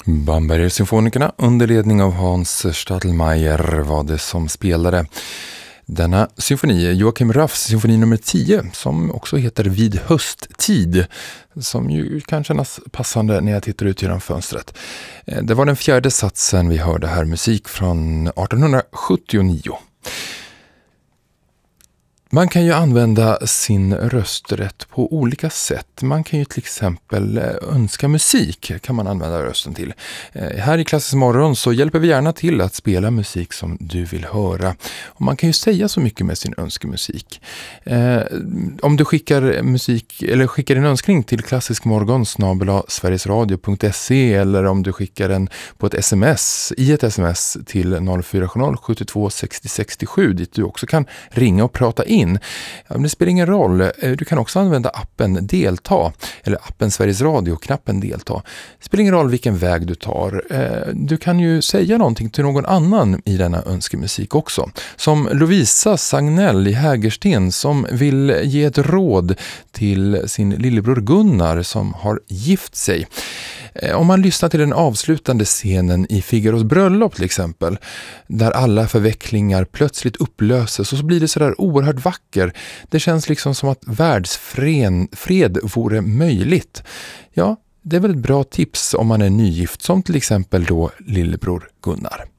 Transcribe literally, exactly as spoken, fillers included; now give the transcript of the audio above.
Bamberger-symfonikerna under ledning av Hans Stadelmeier var det som spelade denna symfoni, Joachim Raffs symfoni nummer tio, som också heter Vid hösttid, som ju kan kännas passande när jag tittar ut genom fönstret. Det var den fjärde satsen vi hörde här, musik från arton sjuttionio. Man kan ju använda sin rösträtt på olika sätt. Man kan ju till exempel önska musik, kan man använda rösten till. Här i Klassisk morgon så hjälper vi gärna till att spela musik som du vill höra. Och man kan ju säga så mycket med sin önskemusik. Eh, om du skickar musik eller skickar en önskning till klassiskmorgon snabel-a sverigesradio punkt se, eller om du skickar den på ett sms i ett sms till noll fyra sju noll sju två sex noll sex sju, dit du också kan ringa och prata in. Ja, men det spelar ingen roll. Du kan också använda appen Delta, eller appen Sveriges Radio, knappen Delta. Det spelar ingen roll vilken väg du tar. Du kan ju säga någonting till någon annan i denna önskemusik också. Som Lovisa Sagnell i Hägersten, som vill ge ett råd till sin lillebror Gunnar som har gift sig. Om man lyssnar till den avslutande scenen i Figaros bröllop till exempel, där alla förvecklingar plötsligt upplöses och så blir det sådär oerhört vacker. Det känns liksom som att världsfred vore möjligt. Ja, det är väl ett bra tips om man är nygift, som till exempel då lillebror Gunnar.